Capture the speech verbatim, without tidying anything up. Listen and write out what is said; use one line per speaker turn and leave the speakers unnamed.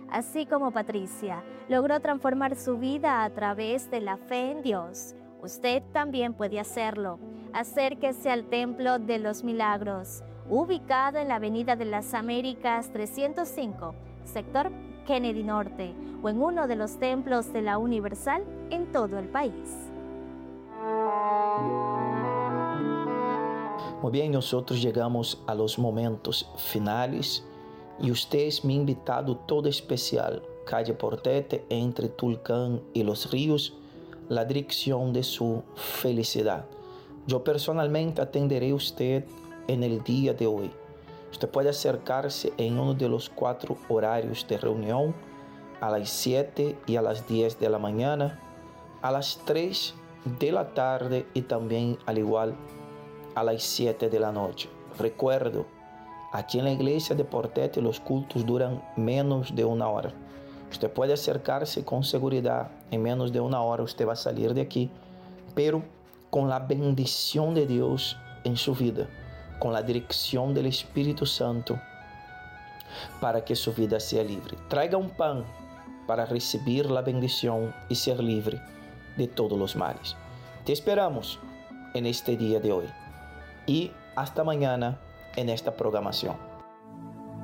Así como Patricia logró transformar su vida a través de la fe en Dios, usted también puede hacerlo. Acérquese al Templo de los Milagros, ubicado en la Avenida de las Américas trescientos cinco, sector Kennedy Norte, o en uno de los templos de la Universal en todo el país.
Muy bien, nosotros llegamos a los momentos finales y usted es mi invitado todo especial. Calle Portete, entre Tulcán y Los Ríos, la dirección de su felicidad. Yo personalmente atenderé a usted en el día de hoy. Usted puede acercarse en uno de los cuatro horarios de reunión, a las siete y a las diez de la mañana, a las tres de la tarde y también al igual a las siete de la noche. Recuerdo, aquí en la iglesia de Portete los cultos duran menos de una hora. Usted puede acercarse con seguridad, en menos de una hora usted va a salir de aquí, pero con la bendición de Dios en su vida, con la dirección del Espíritu Santo, para que su vida sea libre. Traiga un pan para recibir la bendición y ser libre de todos los males. Te esperamos en este día de hoy y hasta mañana en esta programación.